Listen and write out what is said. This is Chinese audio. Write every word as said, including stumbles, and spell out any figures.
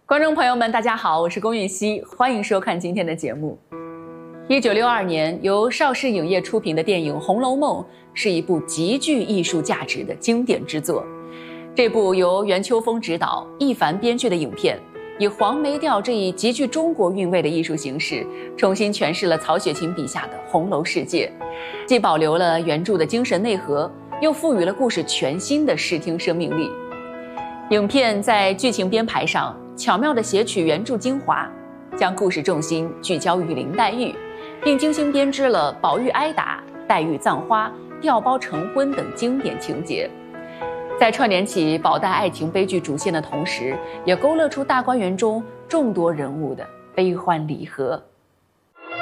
观众朋友们，大家好，我是龚允熙，欢迎收看今天的节目。一九六二年，由邵氏影业出品的电影《红楼梦》是一部极具艺术价值的经典之作。这部由袁秋风执导、易凡编剧的影片，以黄梅调这一极具中国韵味的艺术形式，重新诠释了曹雪芹笔下的红楼世界，既保留了原著的精神内核，又赋予了故事全新的视听生命力。影片在剧情编排上巧妙地写取原著精华，将故事重心聚焦于林黛玉，并精心编织了宝玉挨打、黛玉葬花、调包成婚等经典情节。在串联起宝黛爱情悲剧主线的同时，也勾勒出大观园中众多人物的悲欢离合。